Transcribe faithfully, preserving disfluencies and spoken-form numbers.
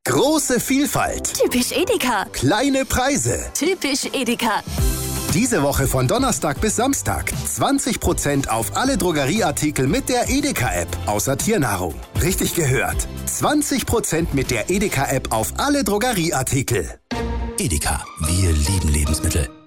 Große Vielfalt. Typisch Edeka. Kleine Preise. Typisch Edeka. Diese Woche von Donnerstag bis Samstag zwanzig Prozent auf alle Drogerieartikel mit der Edeka-App, außer Tiernahrung. Richtig gehört. zwanzig Prozent mit der Edeka-App auf alle Drogerieartikel. Edeka, wir lieben Lebensmittel.